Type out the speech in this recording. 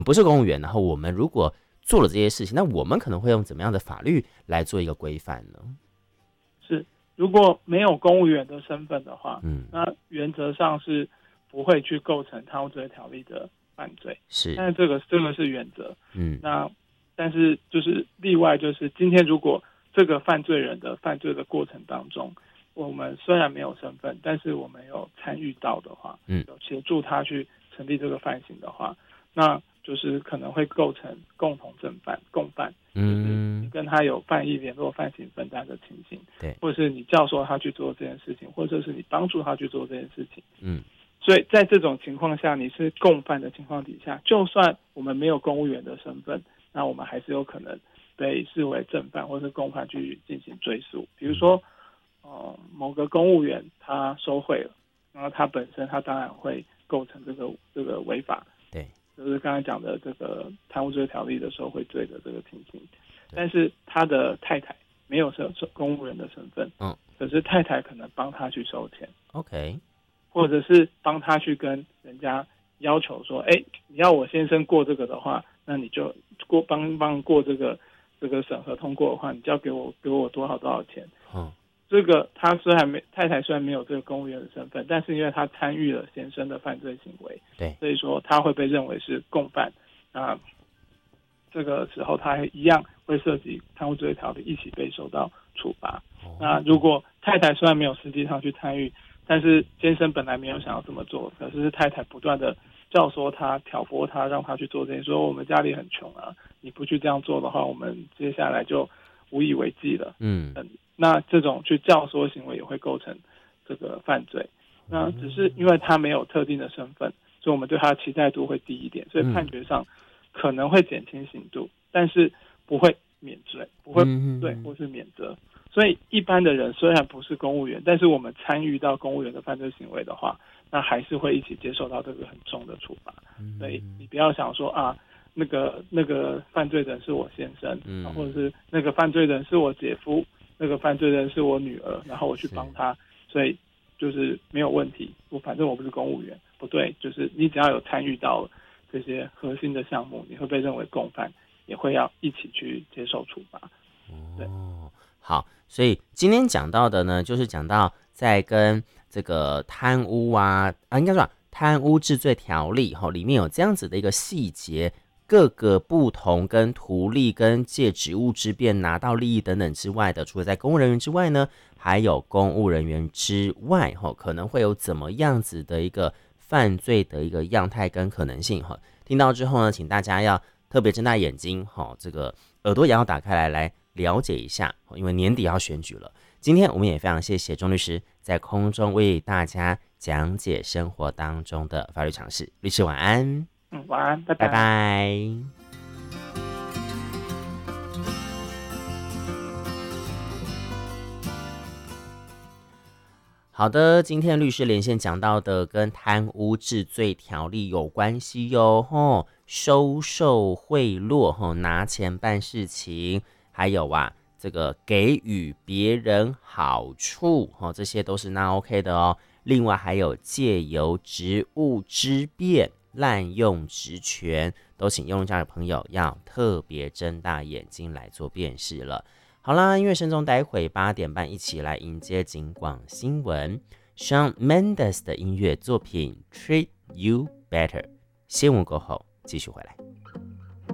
不是公务员，然后我们如果做了这些事情，那我们可能会用怎么样的法律来做一个规范呢？ 是，如果没有公务员的身份的话，那原则上是不会去构成贪污治罪条例的犯罪。 是， 但是这个是原则。那但是就是例外，就是今天如果这个犯罪人的犯罪的过程当中，我们虽然没有身份，但是我们有参与到的话，有协助他去成立这个犯行的话，那就是可能会构成共同正犯、共犯，就是你跟他有犯意联络、犯行分担的情形， 对， 或者是你教唆他去做这件事情，或者是你帮助他去做这件事情，所以在这种情况下，你是共犯的情况底下，就算我们没有公务员的身份，那我们还是有可能被视为正犯或是共犯去进行追诉。比如说，某个公务员他收贿了，然后他本身他当然会构成这个违法， 对， 就是刚才讲的这个贪污罪条例的收贿罪的这个情形。但是他的太太没有是公务员的身份，可是太太可能帮他去收钱 ，OK， 或者是帮他去跟人家要求说，你要我先生过这个的话，那你就帮过这个审核通过的话，你就要给我多少钱。这个他太太虽然没有这个公务员的身份，但是因为他参与了先生的犯罪行为， 对， 所以说他会被认为是共犯。那这个时候他一样会涉及贪污罪条例，一起被受到处罚。那如果太太虽然没有实际上去参与，但是先生本来没有想要这么做，可是太太不断的教唆他、挑拨他，让他去做这些，说我们家里很穷啊，你不去这样做的话，我们接下来就无以为继了。那这种去教唆行为也会构成这个犯罪。那只是因为他没有特定的身份，所以我们对他的期待度会低一点，所以判决上可能会减轻刑度，但是不会免罪，不会对或是免责。所以一般的人虽然不是公务员，但是我们参与到公务员的犯罪行为的话，那还是会一起接受到这个很重的处罚。所以你不要想说啊，那个犯罪人是我先生，或者是那个犯罪人是我姐夫，那个犯罪人是我女儿，然后我去帮他，所以就是没有问题。反正我不是公务员，不对，就是你只要有参与到这些核心的项目，你会被认为共犯，也会要一起去接受处罚。对， 好，所以今天讲到的呢，就是讲到在跟这个贪污应该说贪污治罪条例里面有这样子的一个细节，各个不同跟图利跟借职务之便拿到利益等等之外的，除了在公务人员之外呢，还有公务人员之外可能会有怎么样子的一个犯罪的一个样态跟可能性听到之后呢，请大家要特别睁大眼睛这个耳朵也要打开来了解一下，因为年底要选举了。今天我们也非常谢谢钟律师在空中为大家讲解生活当中的法律常识。律师晚安。 晚安，拜拜。 拜拜。好的，今天律师连线讲到的跟贪污治罪条例有关系哟，收受贿赂，拿钱办事情，还有这个给予别人好处，这些都是not OK 的哦。另外还有借由职务之便滥用职权，都请用家的朋友要特别睁大眼睛来做辨识了。好啦，音乐声中待会8点半一起来迎接警广新闻 Shawn Mendes 的音乐作品 Treat You Better。新闻过后继续回来。